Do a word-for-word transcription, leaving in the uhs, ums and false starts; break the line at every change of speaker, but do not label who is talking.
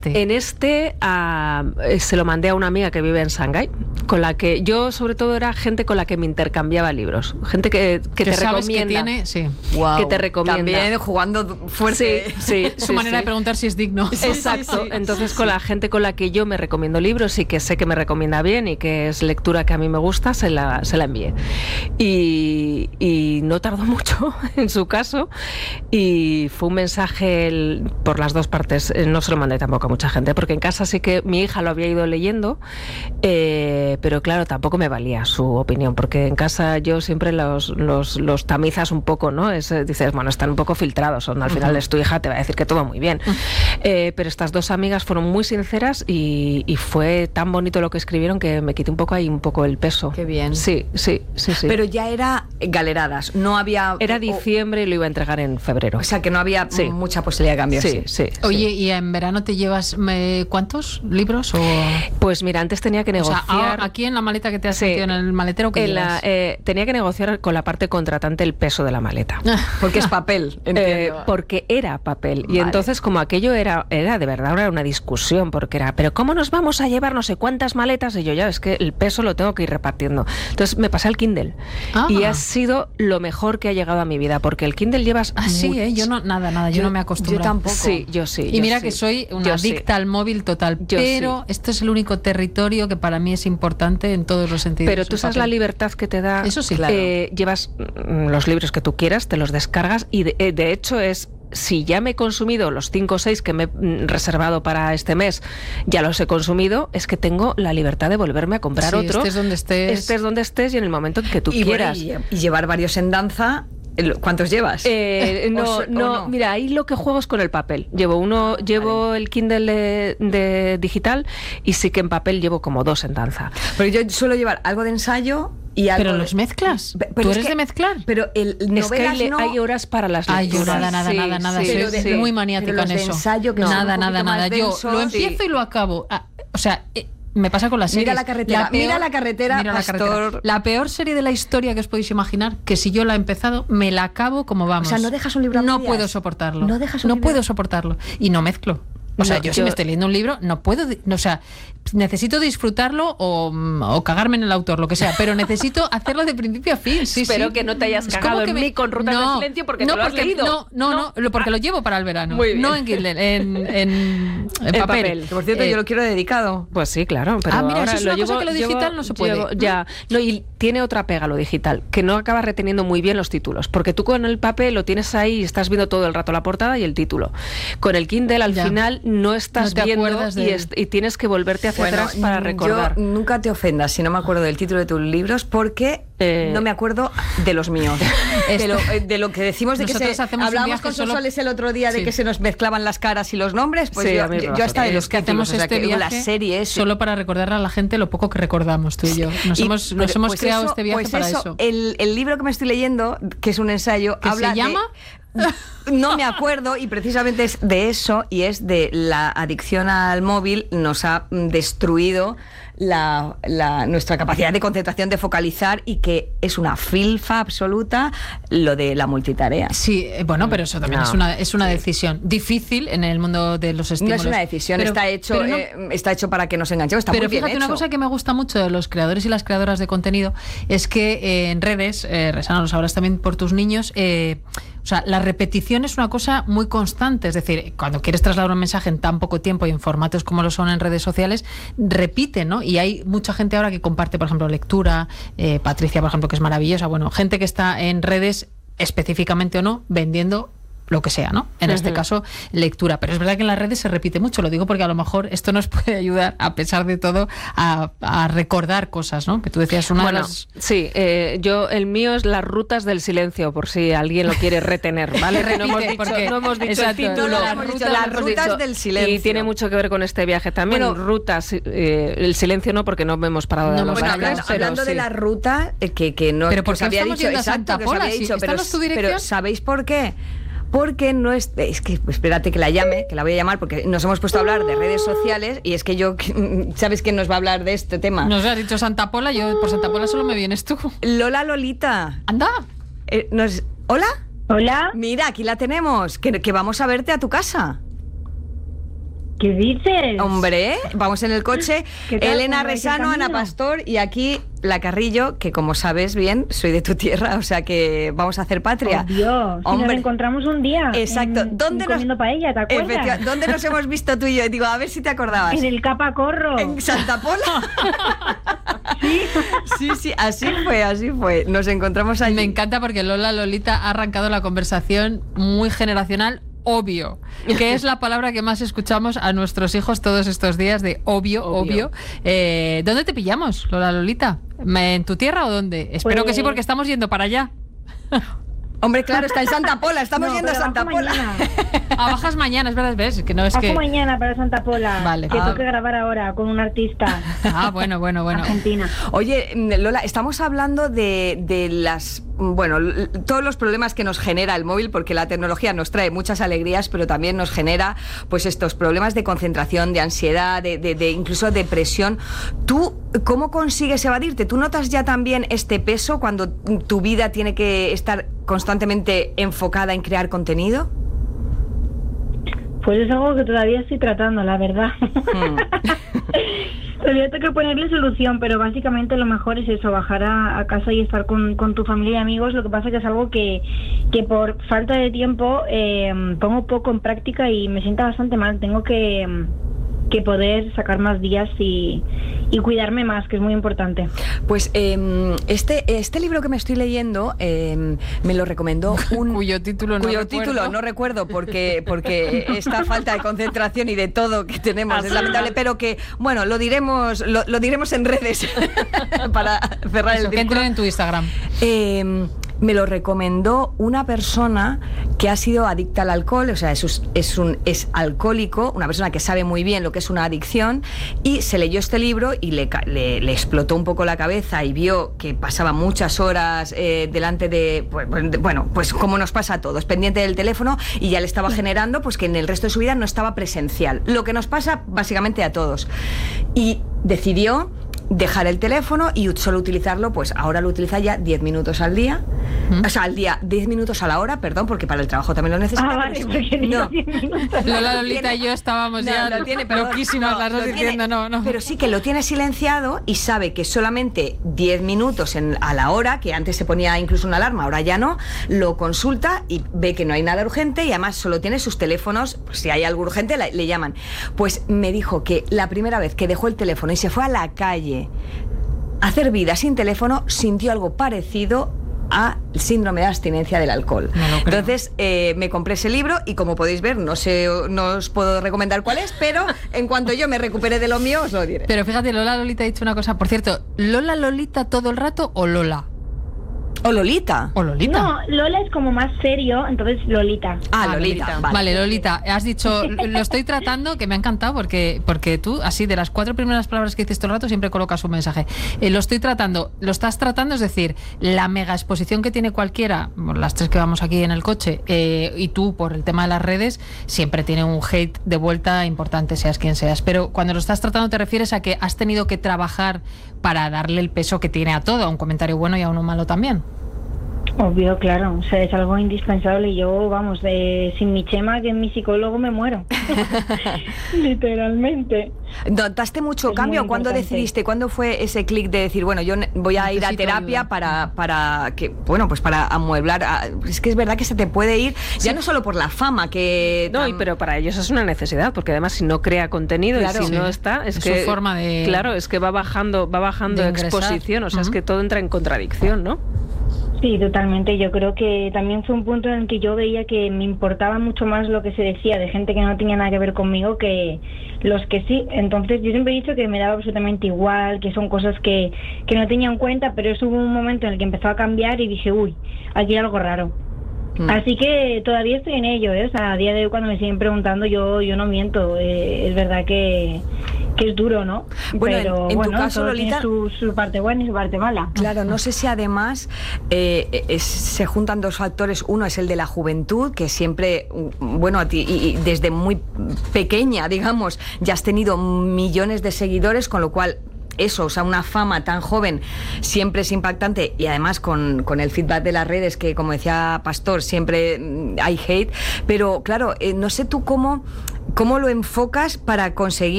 En este uh, se lo mandé a una amiga que vive en Shanghái, con la que yo sobre todo era gente con la que me intercambiaba libros, gente que, que,
que
te
sabes
recomienda,
que tiene, sí,
wow,
que te recomienda.
También jugando fuerte.
Sí, sí,
su
sí,
manera
sí.
de preguntar si es digno.
Exacto.
Sí, sí,
Entonces
sí,
con
sí.
la gente con la que yo me recomiendo libros y que sé que me recomienda bien y que es lectura que a mí me gusta, se la, se la envié. Y, y no tardó mucho en su caso y fue un mensaje el, por las dos partes. No se lo mandé tampoco a mucha gente porque en casa sí que mi hija lo había ido leyendo, eh, pero claro, tampoco me valía su opinión, porque en casa yo siempre los, los, los tamizas un poco, ¿no? Es, dices, bueno, están un poco filtrados, son, al uh-huh. final es tu hija, te va a decir que todo muy bien. Uh-huh. Eh, pero estas dos amigas fueron muy sinceras y, y fue tan bonito lo que escribieron que me quité un poco ahí un poco el peso.
Qué bien.
Sí, sí, sí, sí.
Pero ya era galeradas, no había...
Era diciembre y lo iba a entregar en febrero.
O sea, que no había sí. mucha posibilidad de cambiar.
Sí, sí.
Oye,
sí.
¿y en verano te llevas me, cuántos libros? O...
Pues mira, antes tenía que negociar...
O sea, aquí en la maleta que te has
sí.
metido en el maletero, ¿qué
en la, eh, tenía que negociar con la parte contratante el peso de la maleta.
Porque es papel,
eh, porque era papel. Vale. Y entonces, como aquello era, era de verdad era una discusión, porque era, pero ¿cómo nos vamos a llevar no sé cuántas maletas? Y yo, ya, es que el peso lo tengo que ir repartiendo. Entonces me pasé al Kindle. Ah. Y ha sido lo mejor que ha llegado a mi vida, porque el Kindle llevas...
Ah, sí, ¿eh? Yo no, nada, nada, yo, yo no me acostumbro.
Yo tampoco.
Sí, yo sí.
Y
yo
mira
sí.
que soy una
yo
adicta
sí.
al móvil total,
yo
pero
sí.
esto es el único territorio que para mí es importante en todos los sentidos.
Pero tú sabes la libertad que te da.
Eso sí,
claro. Eh, llevas los libros que tú quieras, te los descargas y de, de hecho es... Si ya me he consumido los cinco o seis que me he reservado para este mes, ya los he consumido, es que tengo la libertad de volverme a comprar
sí,
otro.
Estés donde estés.
Estés donde estés y en el momento que tú
y
quieras.
Bueno, y, y llevar varios en danza. ¿Cuántos llevas?
Eh, no,
o,
no,
no,
mira, ahí lo que juego es con el papel. Llevo uno, ah, llevo vale. el Kindle de, de digital y sí que en papel llevo como dos en danza.
Pero yo suelo llevar algo de ensayo y algo.
Pero
de...
los mezclas.
Pero
¿Tú
es
eres
que,
de mezclar?
Pero el
es que hay,
no...
hay horas para las lecturas.
Ay, yo nada, nada, sí, nada, nada.
Sí,
soy
sí,
sí. muy maniática en eso.
Ensayo, que
no, nada, nada, nada. Yo
densos,
lo empiezo
sí.
y lo acabo. Ah, o sea. Eh, Me pasa con la serie.
Mira la carretera,
la peor,
mira la carretera,
mira
Pastor.
La, carretera. La peor serie de la historia que os podéis imaginar, que si yo la he empezado, me la acabo como vamos.
O sea, no dejas un libro a
No
medias.
puedo soportarlo.
No dejas un
No
libro.
puedo soportarlo. Y no mezclo. O sea,
no,
yo,
yo
si me estoy leyendo un libro, no puedo... O sea, necesito disfrutarlo o, o cagarme en el autor, lo que sea, pero necesito hacerlo de principio a fin. Sí,
Espero
sí.
que no te hayas
Es
cagado en
me...
mí con Rutas
no,
del Silencio porque
no,
te lo has
porque,
leído.
No, no, no, no, porque lo llevo para el verano.
Muy bien.
No en Kindle, en, en, en,
en
papel.
papel.
Que por cierto, eh, yo lo quiero dedicado.
Pues sí, claro. Pero
ah, mira,
ahora
eso es una
lo
cosa
llevo,
que lo digital
llevo,
no se puede.
Llevo, ya. No, y tiene otra pega lo digital, que no acabas reteniendo muy bien los títulos, porque tú con el papel lo tienes ahí y estás viendo todo el rato la portada y el título. Con el Kindle al
ya.
final no estás
no
viendo
de...
y, es, y tienes que volverte hacia
bueno,
atrás para recordar.
Yo nunca te ofendas si no me acuerdo del título de tus libros, porque eh... no me acuerdo de los míos. de, lo, de lo que decimos de
Nosotros
que se,
hacemos
hablamos con
solo...
Sonsoles el otro día de sí. que se nos mezclaban las caras y los nombres, pues
sí,
yo, yo, yo hasta de los
que hacemos
títulos,
este
o sea, que
viaje
la serie es...
solo para recordarle a la gente lo poco que recordamos tú y yo. Nos
y,
hemos,
pero,
nos hemos
pues
creado
eso,
este viaje
pues
para
eso.
eso.
El, el libro que me estoy leyendo, que es un ensayo,
¿Qué
habla
se llama?
De, no me acuerdo, y precisamente es de eso, y es de la adicción al móvil nos ha destruido la, la, nuestra capacidad de concentración, de focalizar, y que es una filfa absoluta lo de la multitarea.
Sí, bueno, pero eso también
no.
es una, es una
sí.
decisión difícil en el mundo de los estímulos.
No es una decisión,
pero,
está, hecho,
no,
eh, está hecho para que nos enganchemos, está
pero
muy bien
fíjate,
hecho.
Una cosa que me gusta mucho de los creadores y las creadoras de contenido es que eh, en redes, eh, Resana, lo sabrás también por tus niños, eh, o sea, la repetición es una cosa muy constante, es decir, cuando quieres trasladar un mensaje en tan poco tiempo y en formatos como lo son en redes sociales, repite, ¿no? Y hay mucha gente ahora que comparte, por ejemplo, lectura, eh, Patricia, por ejemplo, que es maravillosa, bueno, gente que está en redes específicamente o no, vendiendo lo que sea, ¿no? En uh-huh. este caso, lectura. Pero es verdad que en las redes se repite mucho, lo digo porque a lo mejor esto nos puede ayudar, a pesar de todo, a, a recordar cosas, ¿no? Que tú decías una
bueno,
de las...
Sí, eh, yo, el mío es las rutas del silencio, por si alguien lo quiere retener, ¿vale?
Repite,
no hemos dicho,
porque,
no hemos dicho
exacto,
el título.
No,
las
hemos
rutas,
dicho, las
hemos
rutas
dicho,
del silencio.
Y tiene mucho que ver con este viaje también. Bueno, rutas, eh, el silencio no, porque no hemos parado de
no,
hablar.
Bueno,
de
hablando,
pero
hablando
sí.
de la ruta, eh, que, que no
pero
que os había dicho, exacto, que os había dicho, pero, pero ¿sabéis por qué? Porque no es... Es que, pues, espérate que la llame, que la voy a llamar, porque nos hemos puesto a hablar de redes sociales y es que yo... ¿Sabes quién nos va a hablar de este tema?
Nos has dicho Santa Pola, yo por Santa Pola solo me vienes tú.
Lola Lolita.
Anda.
Eh, nos, ¿Hola?
Hola.
Mira, aquí la tenemos, que, que vamos a verte a tu casa.
¿Qué dices?
Hombre, vamos en el coche.
¿Qué tal?
Elena
¿Cómo vais de
Resano, Ana
camino?
Pastor y aquí la Carrillo, que como sabes bien, soy de tu tierra, o sea que vamos a hacer patria.
Oh, Dios, si nos
Hombre.
encontramos un día.
Exacto.
En,
¿Dónde nos-
comiendo paella, ¿te acuerdas?
Efectiva- ¿Dónde nos hemos visto tú y yo? Digo, a ver si te acordabas.
En el Capacorro.
En Santa Pola. Sí, sí, así fue, así fue. Nos encontramos allí.
Me encanta porque Lola Lolita ha arrancado la conversación muy generacional. Obvio, que es la palabra que más escuchamos a nuestros hijos todos estos días, de obvio, obvio.
Obvio.
Eh, ¿Dónde te pillamos, Lola Lolita? ¿En tu tierra o dónde? Espero que sí,
Pues-
porque estamos yendo para allá.
Hombre, claro, está en Santa Pola, estamos
No,
yendo a
pero
Santa
bajo
Pola.
mañana.
Ah, bajas mañana, es verdad, ves, que no es
Bajo
que...
mañana para Santa Pola.
Vale.
Que
Ah.
tengo que grabar ahora con un artista
Ah, bueno, bueno, bueno.
argentina.
Oye, Lola, estamos hablando de, de las, bueno, l- todos los problemas que nos genera el móvil, porque la tecnología nos trae muchas alegrías, pero también nos genera, pues, estos problemas de concentración, de ansiedad, de, de- de incluso depresión. ¿Tú cómo consigues evadirte? ¿Tú notas ya también este peso cuando tu vida tiene que estar constantemente enfocada en crear contenido?
Pues es algo que todavía estoy tratando, la verdad.
Hmm.
Todavía tengo que ponerle solución, pero básicamente lo mejor es eso, bajar a, a casa y estar con, con tu familia y amigos. Lo que pasa que es algo que, que por falta de tiempo eh, pongo poco en práctica y me sienta bastante mal. Tengo que, que poder sacar más días y, y cuidarme más, que es muy importante.
Pues eh, este, este libro que me estoy leyendo eh, me lo recomendó un...
Cuyo título no
cuyo
recuerdo.
título no recuerdo porque, porque esta falta de concentración y de todo que tenemos es lamentable, pero que, bueno, lo diremos, lo, lo diremos en redes para cerrar
Eso,
el
que
círculo.
entren en tu Instagram.
Eh, me lo recomendó una persona que ha sido adicta al alcohol, o sea, es, un- es un es alcohólico, una persona que sabe muy bien lo que es una adicción, y se leyó este libro y le, ca- le, le explotó un poco la cabeza y vio que pasaba muchas horas eh, delante de, pues, de- bueno, pues como nos pasa a todos, pendiente del teléfono, y ya le estaba generando pues que en el resto de su vida no estaba presencial, lo que nos pasa básicamente a todos. Y decidió dejar el teléfono y solo utilizarlo, pues ahora lo utiliza ya diez minutos al día,
¿Mm?
o sea, al día, diez minutos a la hora, perdón, porque para el trabajo también lo necesita.
Ah, vale,
pero-
porque digo
no.
diez minutos.
Lola
lo
Lolita
tiene-
y yo estábamos
No,
ya
lo tiene, perdón,
loquísimas
no,
las dos
lo tiene-
diciendo no, no.
Pero sí que lo tiene silenciado y sabe que solamente diez minutos en, a la hora, que antes se ponía incluso una alarma, ahora ya no, lo consulta y ve que no hay nada urgente y además solo tiene sus teléfonos, pues, si hay algo urgente la- le llaman. Pues me dijo que la primera vez que dejó el teléfono y se fue a la calle a hacer vida sin teléfono, sintió algo parecido a síndrome de abstinencia del alcohol.
No lo creo.
Entonces eh, me compré ese libro y como podéis ver, no sé, no os puedo recomendar cuál es, pero en cuanto yo me recupere de lo mío os lo diré.
Pero fíjate, Lola Lolita ha dicho una cosa. Por cierto, ¿Lola Lolita todo el rato o Lola?
O Lolita.
¿O Lolita?
No, Lola es como más serio, entonces Lolita.
Ah,
Ah,
Lolita.
Lolita.
Vale.
Vale, Lolita, has dicho, lo estoy tratando, que me ha encantado, porque, porque tú, así, de las cuatro primeras palabras que dices todo el rato, siempre colocas un mensaje. Eh, lo estoy tratando, lo estás tratando, es decir, la mega exposición que tiene cualquiera, bueno, las tres que vamos aquí en el coche, eh, y tú, por el tema de las redes, siempre tiene un hate de vuelta importante, seas quien seas. Pero cuando lo estás tratando, te refieres a que has tenido que trabajar para darle el peso que tiene a todo, a un comentario bueno y a uno malo también.
Obvio, claro, o sea, es algo indispensable. Yo, vamos, eh, sin mi Chema, que es mi psicólogo, me muero. Literalmente.
¿Notaste mucho
Es
cambio?
muy
¿Cuándo
importante.
decidiste? ¿Cuándo fue ese clic de decir, bueno, yo ne- voy a ir a
Necesito
terapia
ayuda?
para, para que, bueno, pues para amueblar? a- es que es verdad que se te puede ir, ya no solo por la fama que...
No, y
tan-
pero para ellos es una necesidad, porque además si no crea contenido
Claro.
y si
Sí.
no está, es,
Es
que
su forma de-
claro, es que va bajando, va bajando
de ingresar.
exposición, o sea, es
Ujú.
que todo entra en contradicción, ¿no?
Sí, totalmente. Yo creo que también fue un punto en el que yo veía que me importaba mucho más lo que se decía de gente que no tenía nada que ver conmigo que los que sí. Entonces yo siempre he dicho que me daba absolutamente igual, que son cosas que, que no tenía en cuenta, pero eso hubo un momento en el que empezó a cambiar y dije, uy, aquí hay algo raro.
Mm.
Así que todavía estoy en ello, ¿eh? O sea, a día de hoy cuando me siguen preguntando yo yo no miento. Eh, es verdad que, que es duro, ¿no?
Bueno, en-
Pero
en tu
bueno,
caso,
todo
Lolita-
tiene su, su parte buena y su parte mala.
Claro, no sé si además eh, es- se juntan dos factores. Uno es el de la juventud, que siempre, mm, bueno, a ti, y, y desde muy pequeña, digamos, ya has tenido millones de seguidores, con lo cual eso, o sea, una fama tan joven siempre es impactante, y además con, con el feedback de las redes, que como decía Pastor, siempre mm, hay hate, pero claro, eh, no sé tú cómo ¿cómo lo enfocas para conseguir